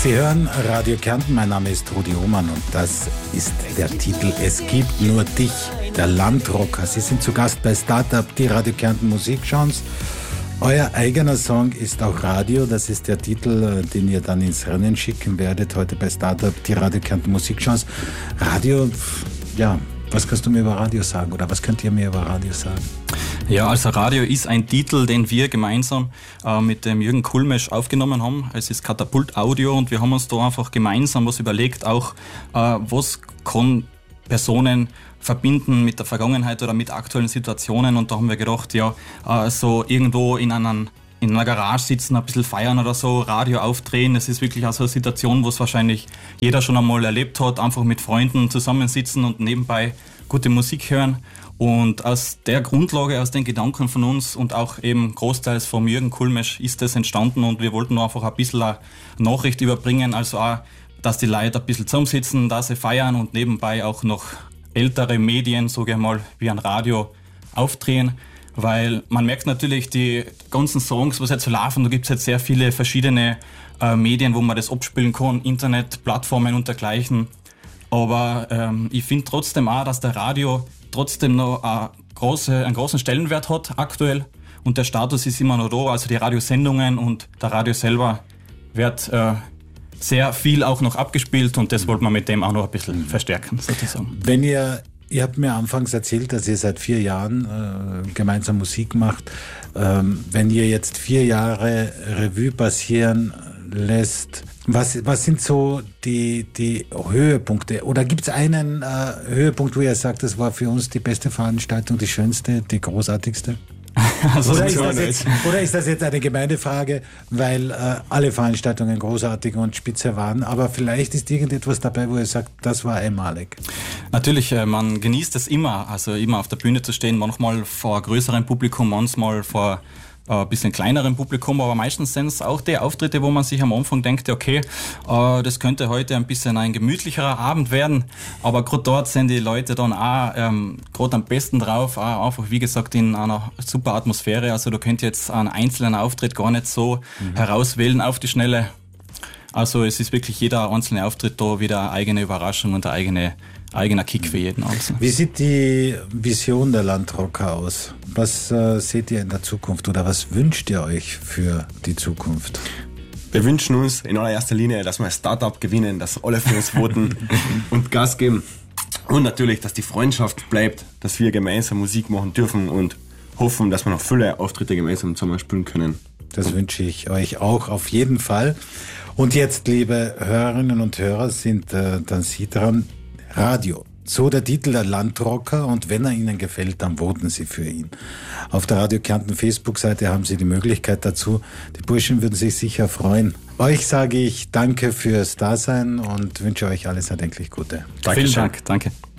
Sie hören Radio Kärnten, mein Name ist Rudi Hohmann und das ist der Titel Es gibt nur dich, der Landrocker. Sie sind zu Gast bei Startup, die Radio Kärnten Musikchance. Euer eigener Song ist auch Radio, das ist der Titel, den ihr dann ins Rennen schicken werdet, heute bei Startup, die Radio Kärnten Musikchance. Radio, ja, was kannst du mir über Radio sagen oder was könnt ihr mir über Radio sagen? Ja, also Radio ist ein Titel, den wir gemeinsam mit dem Jürgen Kulmesch aufgenommen haben. Es ist Katapult Audio und wir haben uns da einfach gemeinsam was überlegt, auch was kann Personen verbinden mit der Vergangenheit oder mit aktuellen Situationen, und da haben wir gedacht, ja, so irgendwo in einer Garage sitzen, ein bisschen feiern oder so, Radio aufdrehen, das ist wirklich auch so eine Situation, wo es wahrscheinlich jeder schon einmal erlebt hat, einfach mit Freunden zusammensitzen und nebenbei gute Musik hören. Und aus der Grundlage, aus den Gedanken von uns und auch eben großteils vom Jürgen Kulmesch ist das entstanden, und wir wollten einfach ein bisschen eine Nachricht überbringen, also auch, dass die Leute ein bisschen zusammensitzen, dass sie feiern und nebenbei auch noch ältere Medien, sage ich mal, wie ein Radio aufdrehen, weil man merkt natürlich, die ganzen Songs, was jetzt so laufen, da gibt es jetzt sehr viele verschiedene Medien, wo man das abspielen kann, Internet, Plattformen und dergleichen, aber ich finde trotzdem auch, dass der Radio trotzdem noch einen großen Stellenwert hat aktuell, und der Status ist immer noch da, also die Radiosendungen und der Radio selber wird sehr viel auch noch abgespielt, und das wollten wir mit dem auch noch ein bisschen verstärken, sozusagen. Wenn ihr habt mir anfangs erzählt, dass ihr seit 4 Jahren gemeinsam Musik macht. Wenn ihr jetzt 4 Jahre Revue passieren lässt, was sind so die Höhepunkte? Oder gibt es einen Höhepunkt, wo ihr sagt, das war für uns die beste Veranstaltung, die schönste, die großartigste? Also oder ist das jetzt eine gemeine Frage, weil alle Veranstaltungen großartig und spitze waren, aber vielleicht ist irgendetwas dabei, wo ihr sagt, das war einmalig? Natürlich, man genießt es immer, also immer auf der Bühne zu stehen, manchmal vor größerem Publikum, manchmal vor ein bisschen kleinerem Publikum, aber meistens sind es auch die Auftritte, wo man sich am Anfang denkt, okay, das könnte heute ein bisschen ein gemütlicherer Abend werden, aber gerade dort sind die Leute dann auch gerade am besten drauf, auch einfach wie gesagt in einer super Atmosphäre, also da könnt ihr jetzt einen einzelnen Auftritt gar nicht so herauswählen auf die Schnelle, also es ist wirklich jeder einzelne Auftritt da wieder eine eigene Überraschung und ein eigener Kick für jeden Einzelnen. Wie sieht die Vision der Landrocker aus? Was seht ihr in der Zukunft oder was wünscht ihr euch für die Zukunft? Wir wünschen uns in allererster Linie, dass wir ein Startup gewinnen, dass alle für uns voten und Gas geben. Und natürlich, dass die Freundschaft bleibt, dass wir gemeinsam Musik machen dürfen und hoffen, dass wir noch viele Auftritte gemeinsam zusammen spielen können. Das wünsche ich euch auch auf jeden Fall. Und jetzt, liebe Hörerinnen und Hörer, sind dann Sie dran. Radio. So der Titel der Landrocker, und wenn er Ihnen gefällt, dann voten Sie für ihn. Auf der Radio Kärnten Facebook-Seite haben Sie die Möglichkeit dazu. Die Burschen würden sich sicher freuen. Euch sage ich danke fürs Dasein und wünsche euch alles erdenklich Gute. Vielen Dank, danke.